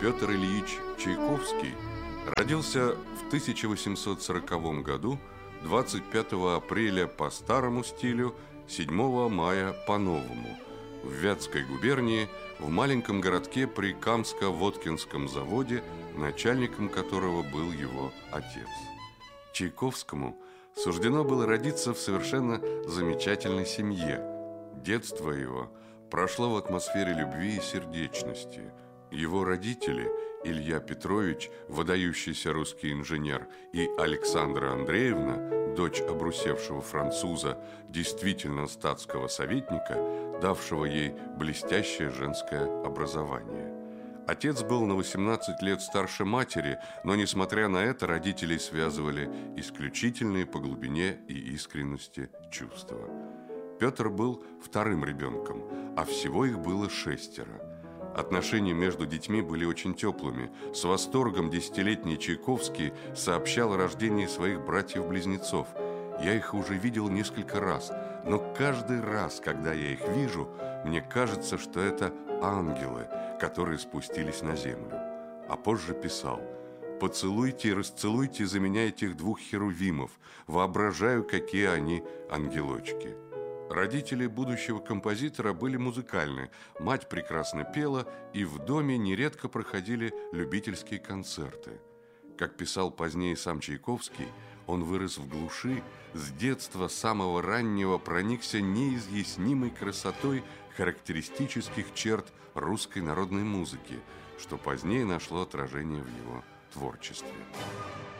Петр Ильич Чайковский родился в 1840 году 25 апреля по старому стилю, 7 мая по новому, в Вятской губернии, в маленьком городке при Камско-Воткинском заводе, начальником которого был его отец. Чайковскому суждено было родиться в совершенно замечательной семье. Детство его прошло в атмосфере любви и сердечности. Его родители, Илья Петрович, выдающийся русский инженер, и Александра Андреевна, дочь обрусевшего француза, действительно статского советника, давшего ей блестящее женское образование. Отец был на 18 лет старше матери, но, несмотря на это, родителей связывали исключительные по глубине и искренности чувства. Петр был вторым ребенком, а всего их было 6. Отношения между детьми были очень теплыми. С восторгом 10-летний Чайковский сообщал о рождении своих братьев-близнецов. «Я их уже видел несколько раз, но каждый раз, когда я их вижу, мне кажется, что это ангелы, которые спустились на землю». А позже писал: «Поцелуйте и расцелуйте за меня этих 2 херувимов, воображаю, какие они ангелочки». Родители будущего композитора были музыкальны, мать прекрасно пела, и в доме нередко проходили любительские концерты. Как писал позднее сам Чайковский, он вырос в глуши, с детства самого раннего проникся неизъяснимой красотой характеристических черт русской народной музыки, что позднее нашло отражение в его творчестве.